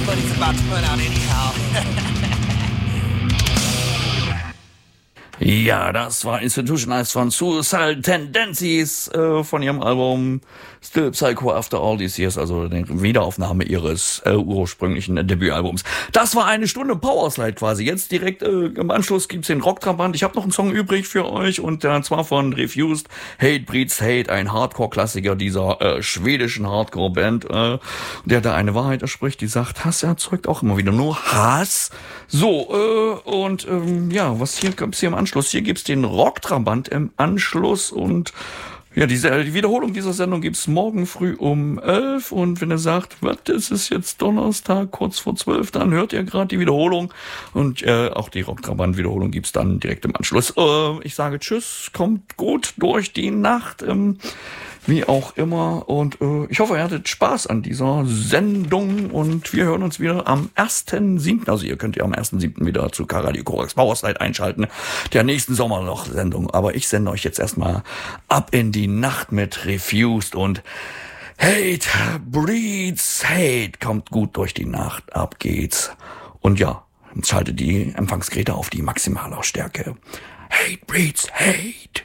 money's about to run out anyhow. Ja, das war Institutionalized von Suicidal Tendencies von ihrem Album Still Psycho After All These Years, also die Wiederaufnahme ihres ursprünglichen Debütalbums. Das war eine Stunde Powerslide quasi. Jetzt direkt im Anschluss gibt's den Rocktrabant. Ich habe noch einen Song übrig für euch und zwar von Refused, Hate Breeds Hate, ein Hardcore-Klassiker dieser schwedischen Hardcore-Band, der da eine Wahrheit erspricht, die sagt, Hass erzeugt auch immer wieder nur Hass. So, ja, was gibt's hier im Anschluss? Hier gibt's den Rocktrabant im Anschluss und ja, die Wiederholung dieser Sendung gibt's morgen früh um 11 und wenn ihr sagt, was, das ist jetzt Donnerstag, kurz vor 12, dann hört ihr gerade die Wiederholung und auch die Rocktrabant-Wiederholung gibt's dann direkt im Anschluss. Ich sage Tschüss, kommt gut durch die Nacht, wie auch immer und ich hoffe, ihr hattet Spaß an dieser Sendung und wir hören uns wieder am 1.7., also ihr könnt ja am 1.7. wieder zu K-Radio Korax Powerslide einschalten, der nächsten Sommerloch-Sendung, aber ich sende euch jetzt erstmal ab in die Nacht mit Refused und Hate breeds Hate, kommt gut durch die Nacht, ab geht's und ja, schaltet die Empfangsgeräte auf die Maximallautstärke. Hate breeds Hate.